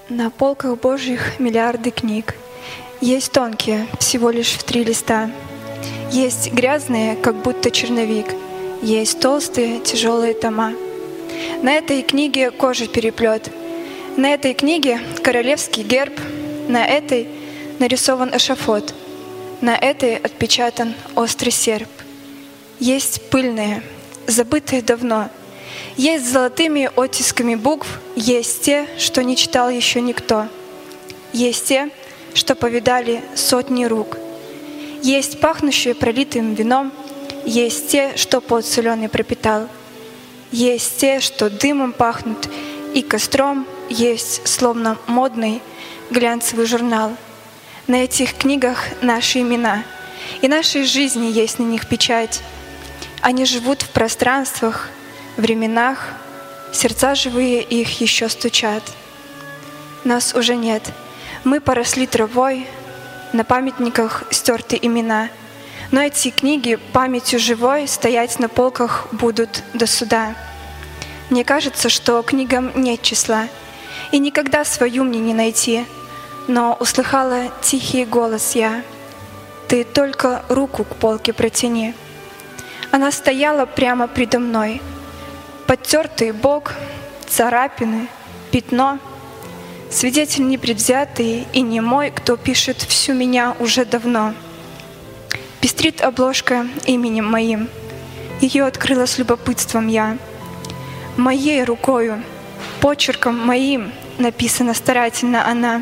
На полках Божьих миллиарды книг. Есть тонкие, всего лишь в 3 листа. Есть грязные, как будто черновик. Есть толстые, тяжелые тома. На этой книге кожи переплет. На этой книге королевский герб. На этой нарисован эшафот. На этой отпечатан острый серп. Есть пыльные, забытые давно. Есть с золотыми оттисками букв. Есть те, что не читал еще никто. Есть те, что повидали сотни рук. Есть пахнущие пролитым вином. Есть те, что пот соленый пропитал. Есть те, что дымом пахнут и костром. Есть, словно модный глянцевый журнал. На этих книгах наши имена, и нашей жизни есть на них печать. Они живут в пространствах, временах, сердца живые их еще стучат. Нас уже нет, мы поросли травой, на памятниках стерты имена. Но эти книги памятью живой стоять на полках будут до суда. Мне кажется, что книгам нет числа, и никогда свою мне не найти. Но услыхала тихий голос я: «Ты только руку к полке протяни». Она стояла прямо предо мной. Подтертый бок, царапины, пятно. Свидетель непредвзятый и немой, кто пишет всю меня уже давно. Пестрит обложка именем моим. Ее открыла с любопытством я. Моей рукою, почерком моим написана старательно она.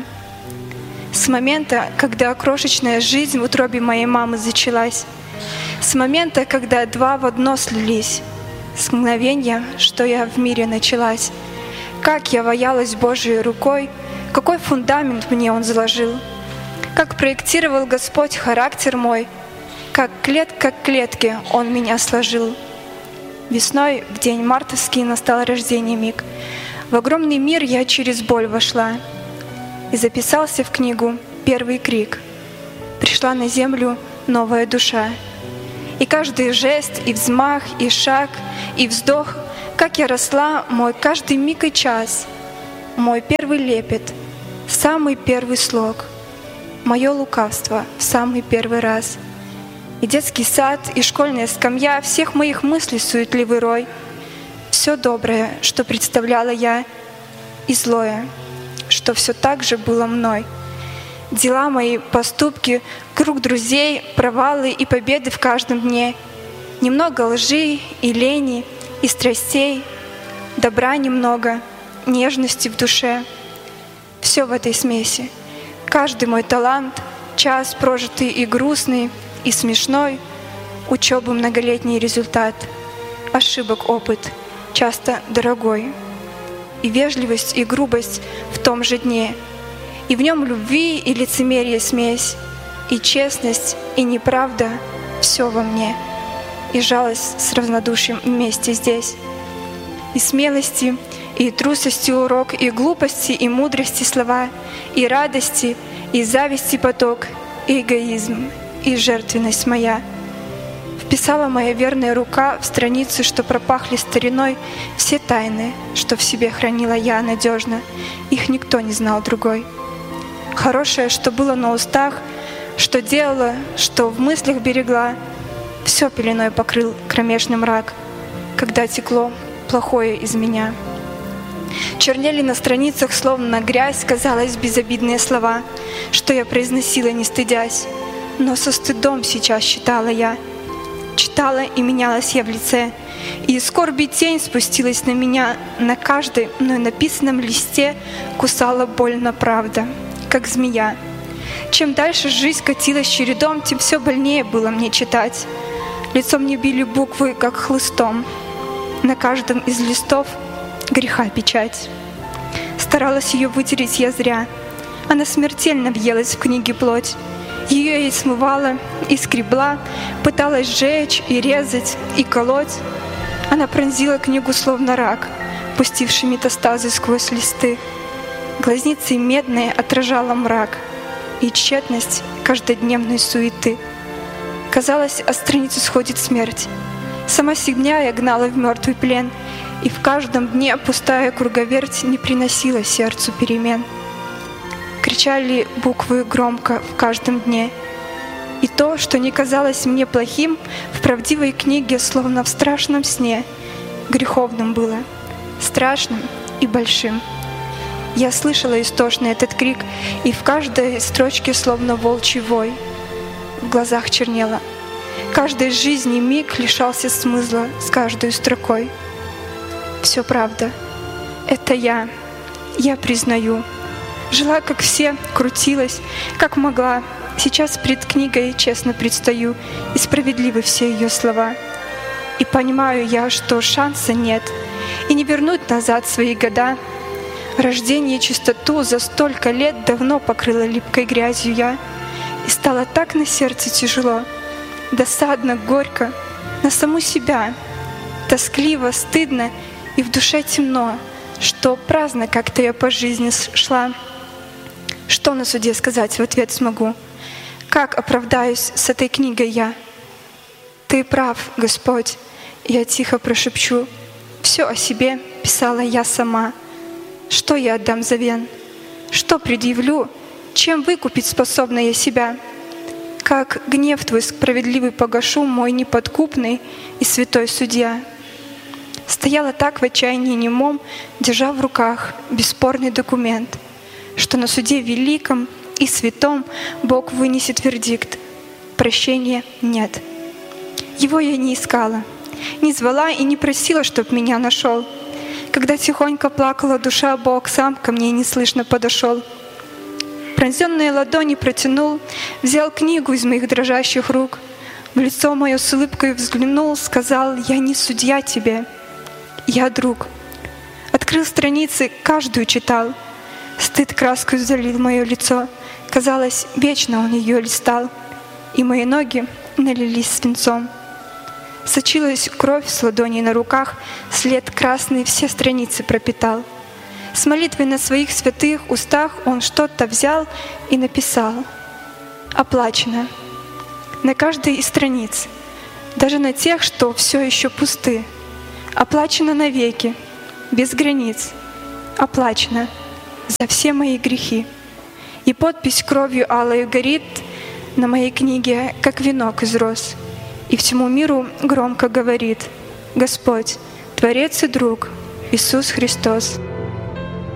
С момента, когда крошечная жизнь в утробе моей мамы зачалась, с момента, когда 2 в одно слились, с мгновения, что я в мире началась, как я ваялась Божией рукой, какой фундамент мне Он заложил, как проектировал Господь характер мой, как клетка к клетке Он меня сложил. Весной, в день мартовский, настал рождение миг. В огромный мир я через боль вошла, и записался в книгу первый крик. Пришла на землю новая душа. И каждый жест, и взмах, и шаг, и вздох, как я росла, мой каждый миг и час, мой первый лепет, самый первый слог, мое лукавство в самый первый раз. И детский сад, и школьная скамья всех моих мыслей суетливый рой. Все доброе, что представляла я, и злое, что все так же было мной. Дела мои, поступки, круг друзей, провалы и победы в каждом дне. Немного лжи и лени, и страстей, добра немного, нежности в душе. Все в этой смеси. Каждый мой талант, час прожитый и грустный, и смешной, учебы многолетний результат, ошибок опыт, часто дорогой. И вежливость, и грубость в том же дне, и в нем любви и лицемерие смесь, и честность, и неправда — все во мне, и жалость с равнодушием вместе здесь, и смелости, и трусости урок, и глупости, и мудрости слова, и радости, и зависти поток, и эгоизм, и жертвенность моя. Вписала моя верная рука в страницы, что пропахли стариной, все тайны, что в себе хранила я надежно, их никто не знал другой. Хорошее, что было на устах, что делала, что в мыслях берегла, все пеленой покрыл кромешный мрак, когда текло плохое из меня. Чернели на страницах, словно грязь, казалось, безобидные слова, что я произносила, не стыдясь, но со стыдом сейчас читала я. Читала, и менялась я в лице, и скорби тень спустилась на меня, на каждой мной написанном листе кусала больно правда, как змея. Чем дальше жизнь катилась чередом, тем все больнее было мне читать. Лицом мне били буквы, как хлыстом, на каждом из листов греха печать. Старалась ее вытереть я зря, она смертельно въелась в книге плоть. Ее я и смывала, и скребла, пыталась сжечь, и резать, и колоть. Она пронзила книгу словно рак, пустивший метастазы сквозь листы. Глазницы медные отражала мрак и тщетность каждодневной суеты. Казалось, от страницы сходит смерть. Сама себя я гнала в мертвый плен, и в каждом дне пустая круговерть не приносила сердцу перемен. кричали буквы громко в каждом дне. И то, что не казалось мне плохим, в правдивой книге, словно в страшном сне, греховным было, страшным и большим. Я слышала истошный этот крик, и в каждой строчке словно волчий вой. В глазах чернело. Каждой жизни миг лишался смысла с каждой строкой. Все правда. Это я признаю. Жила, как все, крутилась, как могла. Сейчас пред книгой честно предстаю, и справедливы все ее слова. И понимаю я, что шанса нет, и не вернуть назад свои года. Рождение, чистоту за столько лет давно покрыла липкой грязью я, и стало так на сердце тяжело, досадно, горько, на саму себя, тоскливо, стыдно и в душе темно, что праздно как-то я по жизни шла. Что на суде сказать в ответ смогу? Как оправдаюсь с этой книгой я? Ты прав, Господь, я тихо прошепчу. Все о себе писала я сама. Что я отдам взамен? Что предъявлю? Чем выкупить способна я себя? Как гнев Твой справедливый погашу, мой неподкупный и святой судья? Стояла так в отчаянии немом, держа в руках бесспорный документ, что на суде великом и святом Бог вынесет вердикт. Прощения нет. Его я не искала, не звала и не просила, чтоб меня нашел. Когда тихонько плакала душа, Бог сам ко мне неслышно подошел. Пронзенные ладони протянул, взял книгу из моих дрожащих рук, в лицо мое с улыбкой взглянул, сказал: «Я не судья тебе, я друг». Открыл страницы, каждую читал. Стыд краской залил мое лицо. Казалось, вечно он ее листал, и мои ноги налились свинцом. Сочилась кровь с ладоней на руках, след красный все страницы пропитал. С молитвой на своих святых устах он что-то взял и написал. Оплачено. На каждой из страниц, даже на тех, что все еще пусты. Оплачено навеки, без границ. Оплачено за все мои грехи. И подпись кровью алою горит на моей книге, как венок из роз. И всему миру громко говорит: Господь, Творец и друг, Иисус Христос.